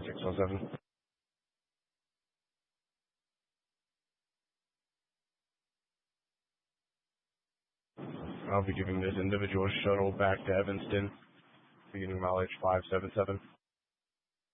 607. I'll be giving this individual shuttle back to Evanston, beginning mileage 577.